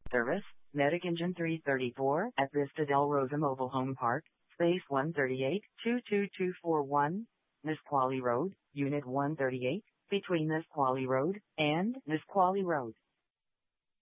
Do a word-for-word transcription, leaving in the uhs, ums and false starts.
Service, Medic Engine three thirty-four at Vista Del Rosa Mobile Home Park, Space one thirty-eight, two two two four one, Nisqually Road, Unit one thirty-eight, between Nisqually Road and Nisqually Road.